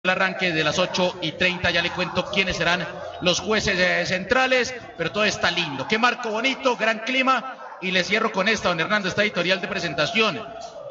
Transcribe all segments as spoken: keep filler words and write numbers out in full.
el arranque de las ocho y treinta, ya le cuento quiénes serán los jueces eh, centrales, pero todo está lindo, qué marco bonito, gran clima, y le cierro con esta, don Hernando, esta editorial de presentación,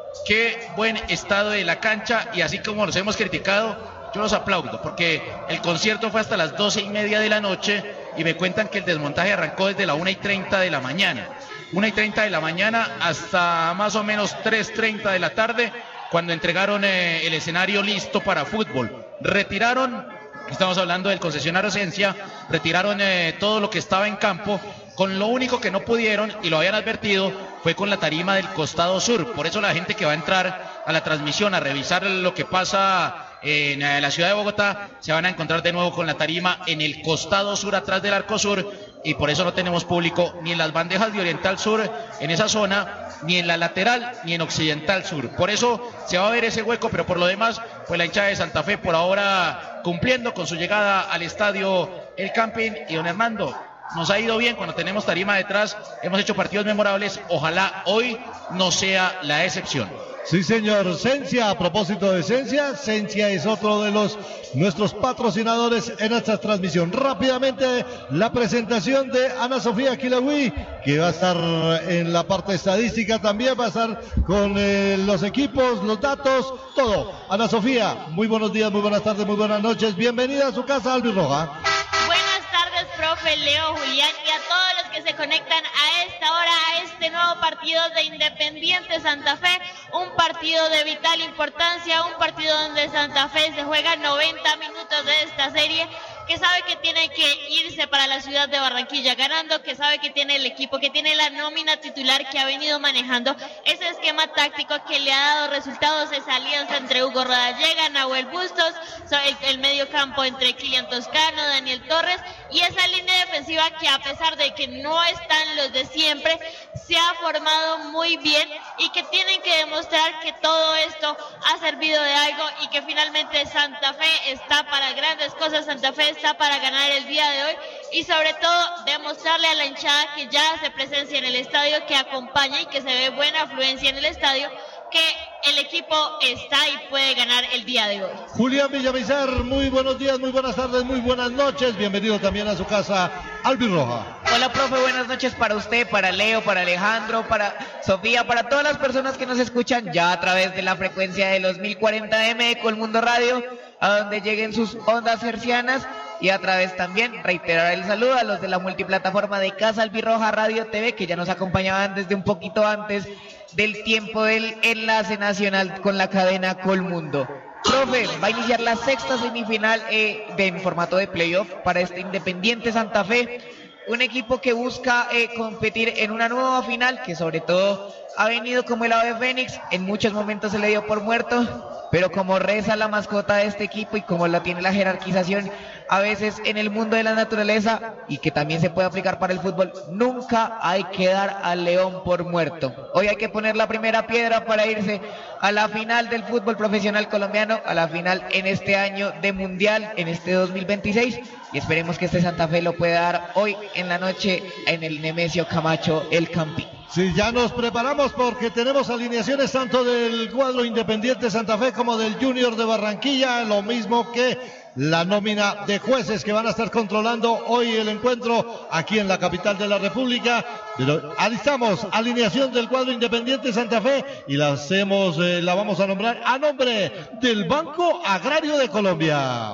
qué buen estado de la cancha, y así como los hemos criticado, yo los aplaudo, porque el concierto fue hasta las doce y media de la noche, y me cuentan que el desmontaje arrancó desde la una y treinta de la mañana, una y treinta de la mañana hasta más o menos tres y treinta de la tarde, cuando entregaron eh, el escenario listo para fútbol. Retiraron, estamos hablando del concesionario Esencia, retiraron eh, todo lo que estaba en campo, con lo único que no pudieron, y lo habían advertido, fue con la tarima del costado sur. Por eso la gente que va a entrar a la transmisión a revisar lo que pasa en eh, la ciudad de Bogotá, se van a encontrar de nuevo con la tarima en el costado sur, atrás del arco sur, y por eso no tenemos público ni en las bandejas de Oriental Sur, en esa zona, ni en la lateral, ni en Occidental Sur. Por eso se va a ver ese hueco, pero por lo demás, pues la hinchada de Santa Fe por ahora cumpliendo con su llegada al estadio El Campín. Y don Hernando, nos ha ido bien cuando tenemos tarima detrás, hemos hecho partidos memorables, ojalá hoy no sea la excepción. Sí, señor. Sencia, a propósito de Sencia, Sencia es otro de los nuestros patrocinadores en esta transmisión. Rápidamente, la presentación de Ana Sofía Quilahui, que va a estar en la parte estadística también, va a estar con eh, los equipos, los datos, todo. Ana Sofía, muy buenos días, muy buenas tardes, muy buenas noches. Bienvenida a su casa, Albirroja. Buenas tardes, profe Leo, Julián, y a todos los que se conectan a esta hora, a este nuevo partido de Independiente Santa Fe, un partido de vital importancia, un partido donde Santa Fe se juega noventa minutos de esta serie, que sabe que tiene que irse para la ciudad de Barranquilla ganando, que sabe que tiene el equipo, que tiene la nómina titular, que ha venido manejando ese esquema táctico que le ha dado resultados, esa alianza entre Hugo Rodallega, Nahuel Bustos, el, el medio campo entre Kylian Toscano, Daniel Torres, y esa línea defensiva que, a pesar de que no están los de siempre, se ha formado muy bien, y que tienen que demostrar que todo esto ha servido de algo, y que finalmente Santa Fe está para grandes cosas. Santa Fe está para ganar el día de hoy, y sobre todo demostrarle a la hinchada que ya hace presencia en el estadio, que acompaña y que se ve buena afluencia en el estadio, que el equipo está y puede ganar el día de hoy. Julián Villamizar, muy buenos días, muy buenas tardes, muy buenas noches. Bienvenido también a su casa, Albirroja. Hola, profe, buenas noches para usted, para Leo, para Alejandro, para Sofía, para todas las personas que nos escuchan ya a través de la frecuencia de los mil cuarenta eme de Colmundo Radio, a donde lleguen sus ondas hercianas, y a través también reiterar el saludo a los de la multiplataforma de Casa Albirroja Radio T V, que ya nos acompañaban desde un poquito antes del tiempo del enlace nacional con la cadena Colmundo. Profe, va a iniciar la sexta semifinal eh, de, en formato de playoff para este Independiente Santa Fe, un equipo que busca eh, competir en una nueva final, que sobre todo ha venido como el ave fénix. En muchos momentos se le dio por muerto, pero como reza la mascota de este equipo y como la tiene la jerarquización a veces en el mundo de la naturaleza, y que también se puede aplicar para el fútbol, nunca hay que dar al león por muerto. Hoy hay que poner la primera piedra para irse a la final del fútbol profesional colombiano, a la final en este año de mundial, en este dos mil veintiséis, y esperemos que este Santa Fe lo pueda dar hoy en la noche en el Nemesio Camacho, El Campín. Sí, ya nos preparamos porque tenemos alineaciones tanto del cuadro Independiente Santa Fe como del Junior de Barranquilla, lo mismo que la nómina de jueces que van a estar controlando hoy el encuentro aquí en la capital de la República. Pero alistamos alineación del cuadro Independiente Santa Fe y la hacemos, eh, la vamos a nombrar a nombre del Banco Agrario de Colombia.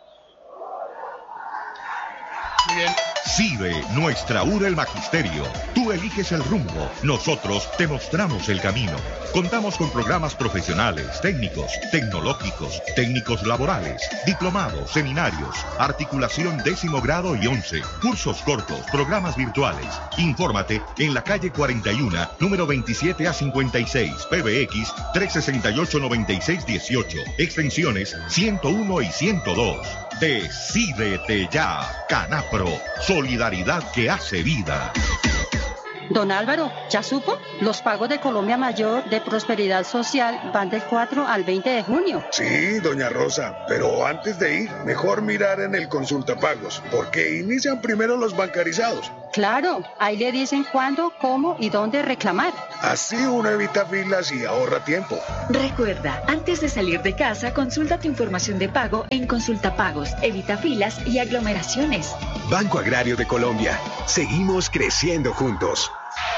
Muy bien. Sigue nuestra U R El Magisterio. Tú eliges el rumbo, nosotros te mostramos el camino. Contamos con programas profesionales, técnicos, tecnológicos, técnicos laborales, diplomados, seminarios, articulación décimo grado y once, cursos cortos, programas virtuales. Infórmate en la calle cuarenta y uno, número veintisiete a cincuenta y seis, P B X tres seis ocho, nueve seis uno ocho, extensiones ciento uno y ciento dos. Decídete ya, Canapro, solidaridad que hace vida. Don Álvaro, ¿ya supo? Los pagos de Colombia Mayor de Prosperidad Social van del cuatro al veinte de junio. Sí, doña Rosa, pero antes de ir, mejor mirar en el consultapagos, porque inician primero los bancarizados Claro, ahí le dicen cuándo, cómo y dónde reclamar. Así uno evita filas y ahorra tiempo. Recuerda, antes de salir de casa, consulta tu información de pago en Consulta Pagos. Evita filas y aglomeraciones. Banco Agrario de Colombia. Seguimos creciendo juntos.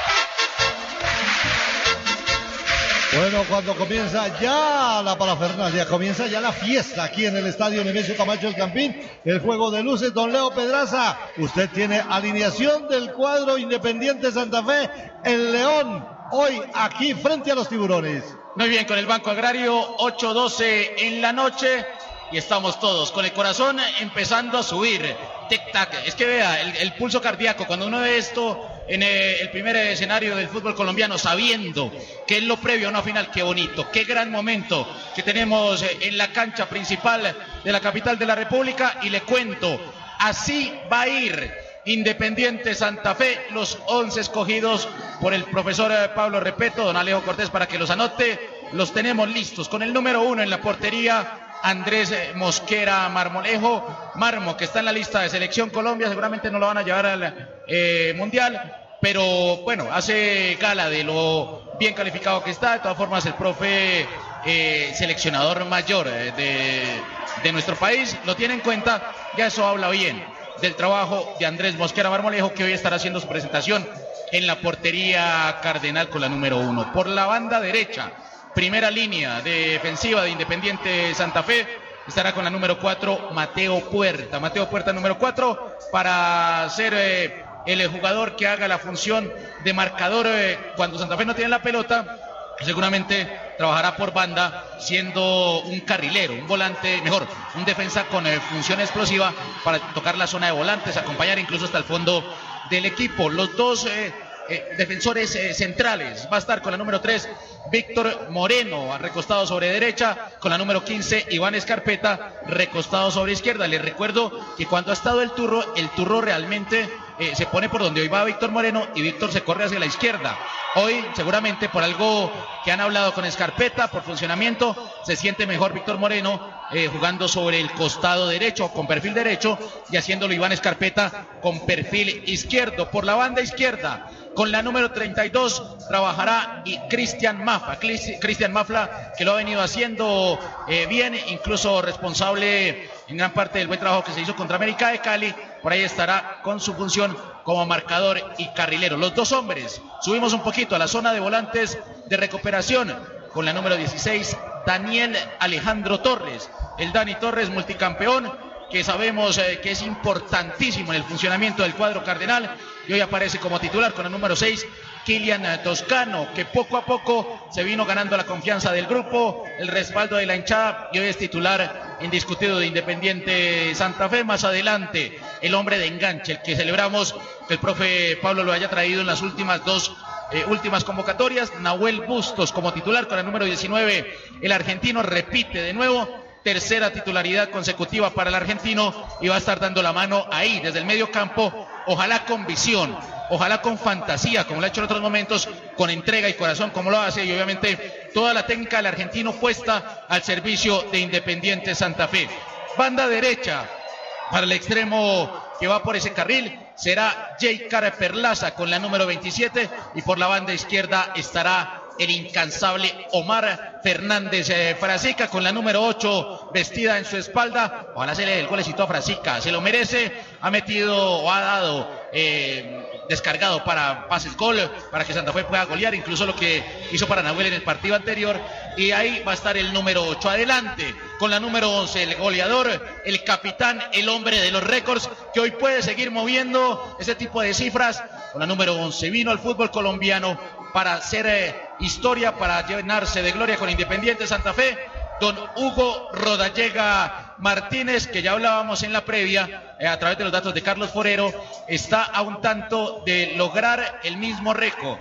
Bueno, cuando comienza ya la parafernalia, comienza ya la fiesta aquí en el Estadio Nemesio Camacho El Campín, el juego de luces. Don Leo Pedraza, usted tiene alineación del cuadro Independiente Santa Fe, el León, hoy aquí frente a los Tiburones. Muy bien, con el Banco Agrario, ocho doce en la noche, y estamos todos con el corazón empezando a subir. Tic-tac, es que vea, el, el pulso cardíaco, cuando uno ve esto en eh, el primer escenario del fútbol colombiano, sabiendo que es lo previo a una final, qué bonito, qué gran momento que tenemos eh, en la cancha principal de la capital de la República. Y le cuento, así va a ir Independiente Santa Fe, los once escogidos por el profesor eh, Pablo Repeto, don Alejo Cortés, para que los anote. Los tenemos listos con el número uno en la portería, Andrés Mosquera Marmolejo, Marmo, que está en la lista de Selección Colombia, seguramente no lo van a llevar al eh, Mundial, pero bueno, hace gala de lo bien calificado que está. De todas formas, el profe eh, seleccionador mayor eh, de, de nuestro país lo tiene en cuenta, ya eso habla bien del trabajo de Andrés Mosquera Marmolejo, que hoy estará haciendo su presentación en la portería cardenal con la número uno. Por la banda derecha, primera línea defensiva de Independiente Santa Fe, estará con la número cuatro, Mateo Puerta. Mateo Puerta, número cuatro, para ser eh, el jugador que haga la función de marcador eh, cuando Santa Fe no tiene la pelota. Seguramente trabajará por banda, siendo un carrilero, un volante, mejor, un defensa con eh, función explosiva para tocar la zona de volantes, acompañar incluso hasta el fondo del equipo. Los dos eh, Eh, defensores eh, centrales, va a estar con la número tres Víctor Moreno, recostado sobre derecha, con la número quince Iván Escarpeta, recostado sobre izquierda. Les recuerdo que cuando ha estado el turro, el turro realmente eh, se pone por donde hoy va Víctor Moreno, y Víctor se corre hacia la izquierda. Hoy seguramente por algo que han hablado con Escarpeta, por funcionamiento, se siente mejor Víctor Moreno eh, jugando sobre el costado derecho, con perfil derecho, y haciéndolo Iván Escarpeta con perfil izquierdo. Por la banda izquierda, con la número treinta y dos trabajará y Cristian Mafla, Cristian Mafla, que lo ha venido haciendo eh, bien, incluso responsable en gran parte del buen trabajo que se hizo contra América de Cali. Por ahí estará con su función como marcador y carrilero. Los dos hombres, subimos un poquito a la zona de volantes de recuperación, con la número dieciséis, Daniel Alejandro Torres, el Dani Torres, multicampeón, que sabemos eh, que es importantísimo en el funcionamiento del cuadro cardenal, y hoy aparece como titular con el número seis, Kilian Toscano, que poco a poco se vino ganando la confianza del grupo, el respaldo de la hinchada, y hoy es titular indiscutido de Independiente Santa Fe. Más adelante, el hombre de enganche, el que celebramos que el profe Pablo lo haya traído en las últimas dos eh, últimas convocatorias, Nahuel Bustos como titular con el número diecinueve, el argentino repite de nuevo, tercera titularidad consecutiva para el argentino, y va a estar dando la mano ahí desde el medio campo, ojalá con visión, ojalá con fantasía, como lo ha hecho en otros momentos, con entrega y corazón como lo hace, y obviamente toda la técnica del argentino puesta al servicio de Independiente Santa Fe. Banda derecha, para el extremo que va por ese carril, será Jaycar Perlaza con la número veintisiete, y por la banda izquierda estará el incansable Omar Fernández eh, Frasica con la número ocho vestida en su espalda. Ojalá se le dé el golecito a Frasica, se lo merece, ha metido o ha dado eh, descargado para pases gol, para que Santa Fe pueda golear, incluso lo que hizo para Nahuel en el partido anterior. Y ahí va a estar el número ocho adelante, con la número once, el goleador, el capitán, el hombre de los récords, que hoy puede seguir moviendo ese tipo de cifras. Con la número once vino al fútbol colombiano para hacer eh, historia, para llenarse de gloria con Independiente Santa Fe, don Hugo Rodallega Martínez, que ya hablábamos en la previa, eh, a través de los datos de Carlos Forero, está a un tanto de lograr el mismo récord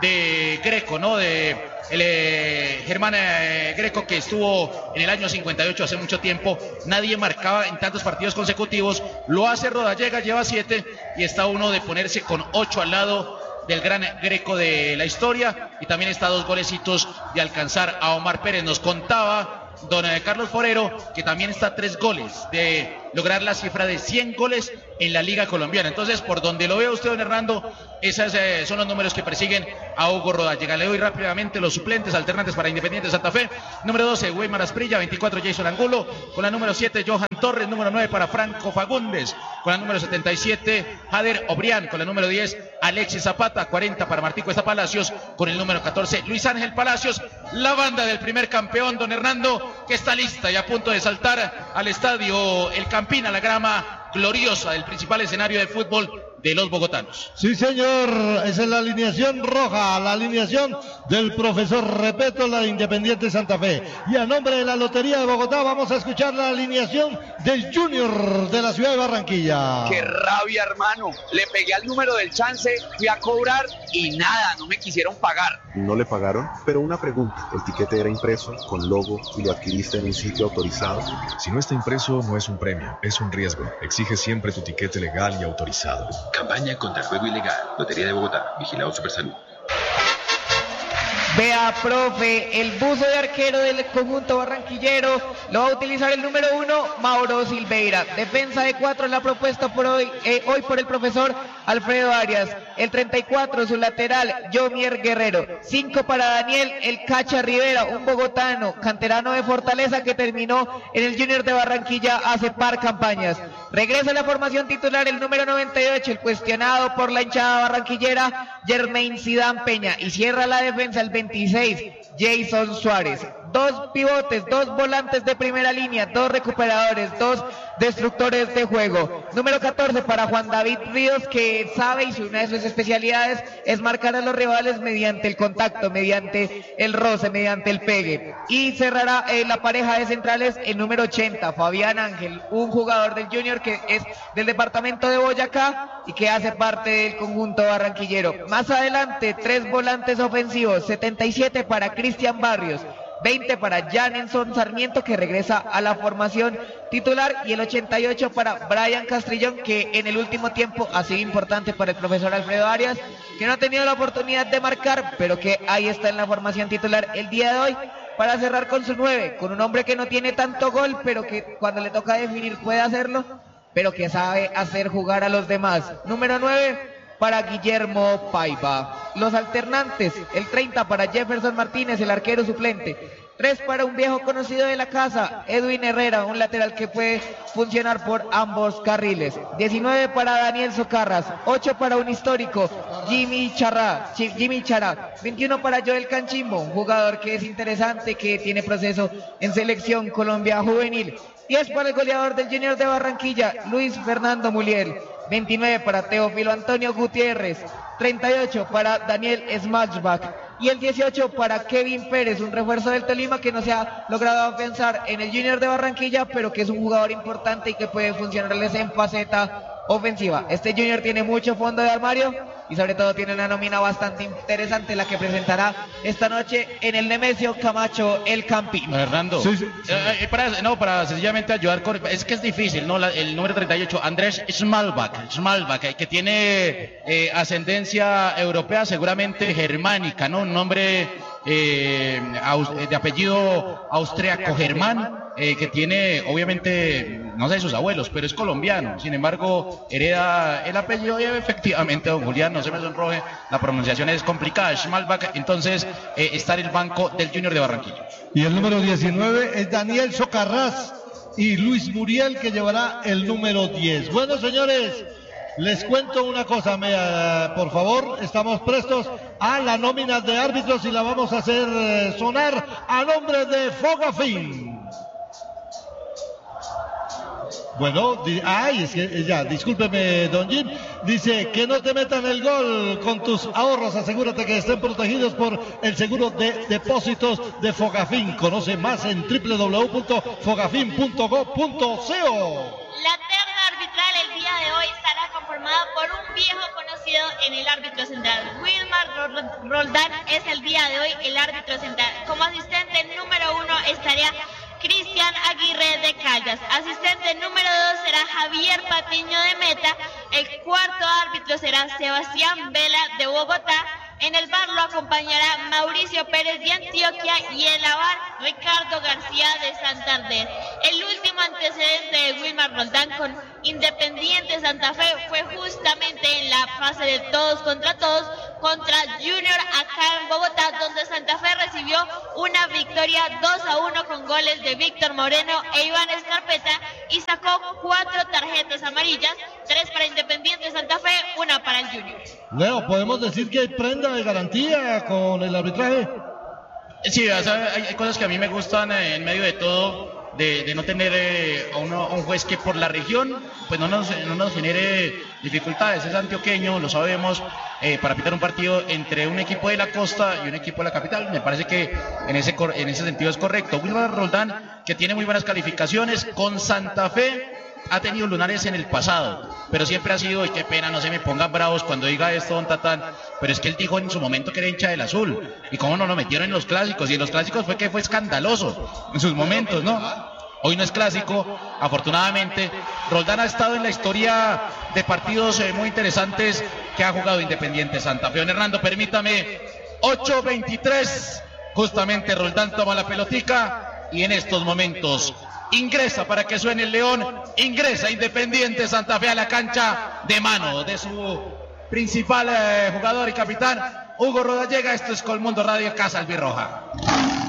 de Greco, ¿no? De el eh, Germán eh, Greco, que estuvo en el año cincuenta y ocho, hace mucho tiempo, nadie marcaba en tantos partidos consecutivos. Lo hace Rodallega, lleva siete, y está uno de ponerse con ocho al lado del gran Greco de la historia, y también está dos golecitos de alcanzar a Omar Pérez. Nos contaba don eh, Carlos Forero, que también está a tres goles de lograr la cifra de cien goles en la Liga Colombiana. Entonces, por donde lo vea usted, don Hernando, esos eh, son los números que persiguen a Hugo Rodallega. Le doy rápidamente los suplentes alternantes para Independiente Santa Fe. Número doce, Weimar Asprilla. veinticuatro, Jason Angulo. Con la número siete, Johan Torres. Número nueve para Franco Fagundes. Con la número setenta y siete, Jader Obrián. Con la número diez, Alexis Zapata. cuarenta para Martín Cuesta Palacios. Con el número catorce, Luis Ángel Palacios. La banda del primer campeón, don Hernando, que está lista y a punto de saltar al estadio El Campín, a la grama gloriosa del principal escenario de fútbol de los bogotanos. Sí, señor, esa es la alineación roja, la alineación del profesor Repeto, la de Independiente Santa Fe. Y a nombre de la Lotería de Bogotá vamos a escuchar la alineación del Junior de la ciudad de Barranquilla. ¡Qué rabia, hermano! Le pegué al número del chance, fui a cobrar y nada, no me quisieron pagar. No le pagaron, pero una pregunta, ¿el tiquete era impreso, con logo y lo adquiriste en un sitio autorizado? Si no está impreso, no es un premio, es un riesgo. Exige siempre tu tiquete legal y autorizado. Campaña contra el juego ilegal. Lotería de Bogotá. Vigilado Supersalud. Vea, profe, el buzo de arquero del conjunto barranquillero lo va a utilizar el número uno, Mauro Silveira. Defensa de cuatro la propuesta por hoy, eh, hoy por el profesor Alfredo Arias. El treinta y cuatro, su lateral, Jomier Guerrero. cinco para Daniel El Cacha Rivera, un bogotano, canterano de Fortaleza que terminó en el Junior de Barranquilla hace par campañas. Regresa a la formación titular el número noventa y ocho, el cuestionado por la hinchada barranquillera, Jermaine Zidane Peña. Y cierra la defensa el veintiséis, Jason Suárez. Dos pivotes, dos volantes de primera línea, dos recuperadores, dos destructores de juego. Número catorce para Juan David Ríos, que sabe y una de sus especialidades es marcar a los rivales mediante el contacto, mediante el roce, mediante el pegue. Y cerrará eh, la pareja de centrales el número ochenta, Fabián Ángel, un jugador del Junior que es del departamento de Boyacá y que hace parte del conjunto barranquillero. Más adelante, tres volantes ofensivos, setenta y siete para Cristian Barrios, veinte para Janenson Sarmiento, que regresa a la formación titular, y el ochenta y ocho para Brian Castrillón, que en el último tiempo ha sido importante para el profesor Alfredo Arias, que no ha tenido la oportunidad de marcar, pero que ahí está en la formación titular el día de hoy, para cerrar con su nueve, con un hombre que no tiene tanto gol, pero que cuando le toca definir puede hacerlo, pero que sabe hacer jugar a los demás. Número nueve para Guillermo Paiva. Los alternantes, el treinta para Jefferson Martínez, el arquero suplente. tres para un viejo conocido de la casa, Edwin Herrera, un lateral que puede funcionar por ambos carriles. diecinueve para Daniel Socarras, ocho para un histórico, Jimmy Chará, Jimmy Chará. veintiuno para Joel Canchimbo, un jugador que es interesante, que tiene proceso en Selección Colombia Juvenil. diez para el goleador del Junior de Barranquilla, Luis Fernando Mulier. veintinueve para Teófilo Antonio Gutiérrez, treinta y ocho para Daniel Smashback y el dieciocho para Kevin Pérez, un refuerzo del Tolima que no se ha logrado afianzar en el Junior de Barranquilla, pero que es un jugador importante y que puede funcionarles en faceta ofensiva. Este Junior tiene mucho fondo de armario y sobre todo tiene una nómina bastante interesante, la que presentará esta noche en el Nemesio Camacho El Campín. No, Hernando, sí, sí, sí. Eh, para, no, para sencillamente ayudar con, es que es difícil, ¿no? La, el número treinta y ocho, Andrés Schmalbach, Schmalbach, que tiene eh, ascendencia europea, seguramente germánica, ¿no? Un nombre eh, de apellido austriaco germán, eh, que tiene obviamente, no sé sus abuelos, pero es colombiano. Sin embargo, hereda el apellido y efectivamente, don Julián, no se me sonroje, la pronunciación es complicada, Schmalbach. Entonces eh, está en el banco del Junior de Barranquilla. Y el número diecinueve es Daniel Socarrás y Luis Muriel, que llevará el número diez. Bueno, señores, les cuento una cosa, me, uh, por favor, estamos prestos a la nómina de árbitros y la vamos a hacer uh, sonar a nombre de Fogafín. Bueno, di ay, es que ya, discúlpeme, don Jim. Dice que no te metan el gol con tus ahorros. Asegúrate que estén protegidos por el seguro de depósitos de Fogafín. Conoce más en w w w punto fogafin punto go punto co. La terna arbitral el día de hoy estará conformada por un viejo conocido en el árbitro central. Wilmar Roldán es el día de hoy el árbitro central. Como asistente número uno estaría Cristian Aguirre de Caldas. Asistente número dos será Javier Patiño de Meta. El cuarto árbitro será Sebastián Vela de Bogotá. En el bar lo acompañará Mauricio Pérez de Antioquia y en la bar Ricardo García de Santander. El último antecedente de Wilmar Roldán con Independiente Santa Fe fue justamente en la fase de todos contra todos contra Junior acá en Bogotá, donde Santa Fe recibió una victoria dos a uno con goles de Víctor Moreno e Iván Escarpeta y sacó cuatro tarjetas amarillas, tres para Independiente Santa Fe, una para el Junior. Leo, ¿podemos decir que hay prenda de garantía con el arbitraje? Sí, o sea, hay, hay cosas que a mí me gustan eh, en medio de todo. De, de no tener eh, a, uno, a un juez que por la región pues no nos, no nos genere dificultades. Es antioqueño, lo sabemos, eh, para pitar un partido entre un equipo de la costa y un equipo de la capital. Me parece que en ese, en ese sentido es correcto. Wilmar Roldán, que tiene muy buenas calificaciones con Santa Fe, ha tenido lunares en el pasado, pero siempre ha sido, y qué pena, no se me pongan bravos cuando diga esto, don Tatán, pero es que él dijo en su momento que era hincha del azul, y cómo no lo metieron en los clásicos, y en los clásicos fue que fue escandaloso en sus momentos, ¿no? Hoy no es clásico, afortunadamente. Roldán ha estado en la historia de partidos eh, muy interesantes que ha jugado Independiente Santa Fe. Don Hernando, permítame, ocho veintitrés, justamente Roldán toma la pelotica, y en estos momentos ingresa para que suene el León, ingresa Independiente Santa Fe a la cancha de mano de su principal eh, jugador y capitán, Hugo Rodallega. Esto es Colmundo Radio, Casa Albirroja.